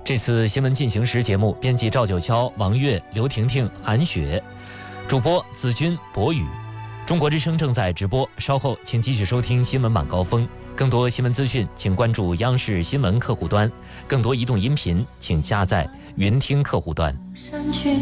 这次新闻进行时节目编辑赵九霄、王悦、刘婷婷、韩雪，主播子君、博宇。中国之声正在直播，稍后请继续收听新闻晚高峰。更多新闻资讯，请关注央视新闻客户端；更多移动音频，请下载云听客户端。